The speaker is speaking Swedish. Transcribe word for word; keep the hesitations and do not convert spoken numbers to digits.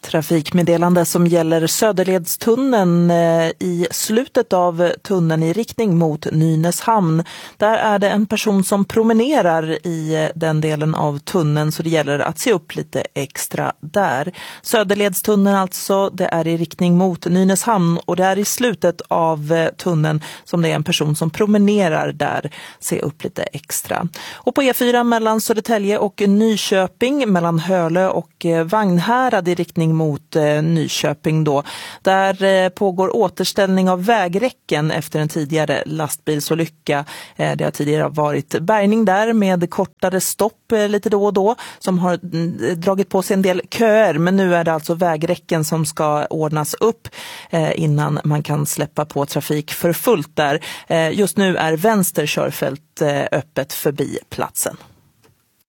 Trafikmeddelande som gäller Söderledstunneln i slutet av tunneln i riktning mot Nynäshamn. Där är det en person som promenerar i den delen av tunneln, så det gäller att se upp lite extra där. Söderledstunneln alltså, det är i riktning mot Nynäshamn och det är i slutet av tunneln som det är en person som promenerar där. Se upp lite extra. Och på E fyra mellan Södertälje och Nyköping, mellan Hölö och Vagnhärad i riktning mot eh, Nyköping då. Där eh, pågår återställning av vägräcken efter en tidigare lastbilsolycka. Eh, det har tidigare varit bärgning där med kortare stopp eh, lite då och då som har eh, dragit på sig en del köer, men nu är det alltså vägräcken som ska ordnas upp eh, innan man kan släppa på trafik för fullt där. Eh, just nu är vänster körfält eh, öppet förbi platsen.